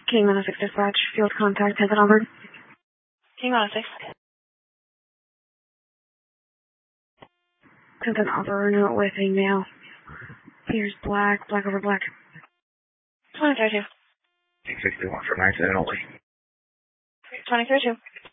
King 106 dispatch, field contact, has it numbered? King 106. Sent an offer note with a mail. Here's black over black. 2032. 61 for 9 only. 2032.